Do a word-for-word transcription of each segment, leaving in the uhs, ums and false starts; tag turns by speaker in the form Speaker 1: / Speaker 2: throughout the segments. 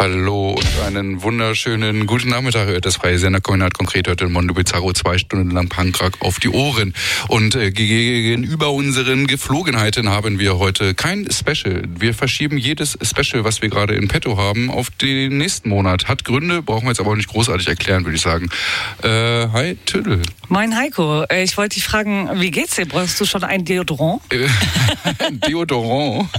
Speaker 1: Hallo und einen wunderschönen guten Nachmittag. Hört das freie Sender Kombinat konkret heute Mondo Bizarro zwei Stunden lang Punkrock auf die Ohren. Und äh, gegenüber unseren Geflogenheiten haben wir heute kein Special. Wir verschieben jedes Special, was wir gerade in petto haben, auf den nächsten Monat. Hat Gründe, brauchen wir jetzt aber auch nicht großartig erklären, würde ich sagen. Äh, hi, Tüdel.
Speaker 2: Moin Heiko, ich wollte dich fragen, wie geht's dir? Brauchst du schon ein Deodorant?
Speaker 1: Deodorant?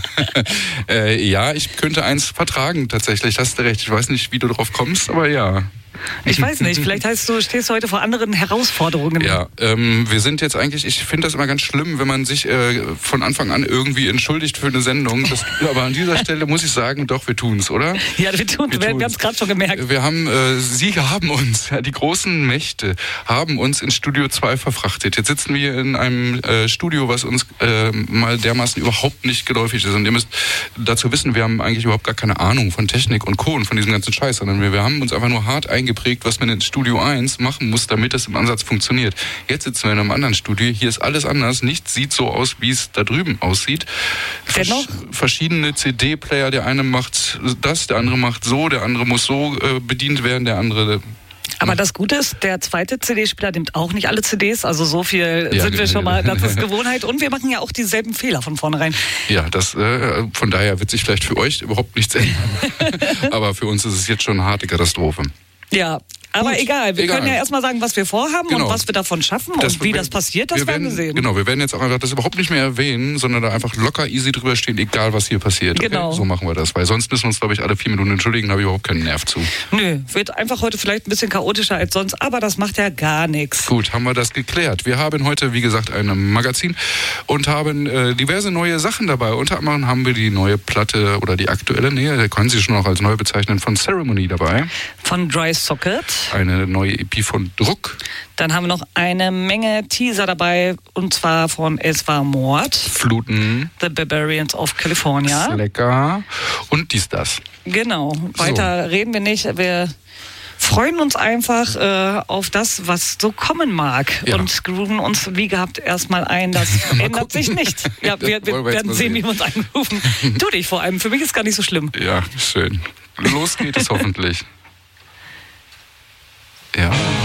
Speaker 1: äh, ja, ich könnte eins vertragen tatsächlich. Hast du recht. Ich weiß nicht, wie du drauf kommst, aber ja.
Speaker 2: Ich weiß nicht, vielleicht heißt du, stehst du heute vor anderen Herausforderungen.
Speaker 1: Ja, ähm, wir sind jetzt eigentlich, ich finde das immer ganz schlimm, wenn man sich äh, von Anfang an irgendwie entschuldigt für eine Sendung. Das, aber an dieser Stelle muss ich sagen, doch, wir tun's, oder?
Speaker 2: Ja, wir tun, wir, wir haben es gerade schon gemerkt.
Speaker 1: Wir haben, äh, Sie haben uns, ja, die großen Mächte haben uns ins Studio zwei verfrachtet. Jetzt sitzen wir in einem äh, Studio, was uns äh, mal dermaßen überhaupt nicht geläufig ist. Und ihr müsst dazu wissen, wir haben eigentlich überhaupt gar keine Ahnung von Technik und Co. und von diesem ganzen Scheiß, sondern wir, wir haben uns einfach nur hart eingeprägt, was man in Studio eins machen muss, damit es im Ansatz funktioniert. Jetzt sitzen wir in einem anderen Studio, hier ist alles anders, nichts sieht so aus, wie es da drüben aussieht.
Speaker 2: Dennoch?
Speaker 1: Verschiedene C D-Player, der eine macht das, der andere macht so, der andere muss so äh, bedient werden, der andere...
Speaker 2: Aber das Gute ist, der zweite C D-Spieler nimmt auch nicht alle C Ds, also so viel ja, sind wir schon mal, das ist Gewohnheit und wir machen ja auch dieselben Fehler von vornherein.
Speaker 1: Ja, das, äh, von daher wird sich vielleicht für euch überhaupt nichts ändern. Aber für uns ist es jetzt schon eine harte Katastrophe.
Speaker 2: Ja, aber Gut, egal. Wir
Speaker 1: egal.
Speaker 2: können ja erstmal sagen, was wir vorhaben
Speaker 1: genau.
Speaker 2: und was wir davon schaffen
Speaker 1: das,
Speaker 2: und wie das passiert, das
Speaker 1: wir
Speaker 2: werden
Speaker 1: wir
Speaker 2: wir sehen.
Speaker 1: Genau, wir werden jetzt auch einfach das überhaupt nicht mehr erwähnen, sondern da einfach locker easy drüber stehen, egal was hier passiert. Okay?
Speaker 2: Genau.
Speaker 1: So machen wir das, weil sonst müssen wir uns, glaube ich, alle vier Minuten entschuldigen, da habe ich überhaupt keinen Nerv zu.
Speaker 2: Nö, wird einfach heute vielleicht ein bisschen chaotischer als sonst, aber das macht ja gar nichts.
Speaker 1: Gut, haben wir das geklärt. Wir haben heute, wie gesagt, ein Magazin und haben äh, diverse neue Sachen dabei. Unter anderem haben wir die neue Platte oder die aktuelle, nee, können Sie schon auch als neu bezeichnen, von Ceremony dabei.
Speaker 2: Von Dry Socket.
Speaker 1: Eine neue E P von Druck.
Speaker 2: Dann haben wir noch eine Menge Teaser dabei, und zwar von Es war Mord.
Speaker 1: Fluten.
Speaker 2: The Barbarians of California.
Speaker 1: Lecker. Und dies, das.
Speaker 2: Genau. Weiter so. Reden wir nicht. Wir freuen uns einfach äh, auf das, was so kommen mag. Ja. Und grooven uns wie gehabt erstmal ein. Das ändert sich nicht. Ja, wir, wir werden sehen, wie wir uns eingrooven. Tu dich vor allem. Für mich ist gar nicht so schlimm.
Speaker 1: Ja, schön. Los geht es hoffentlich. Ja.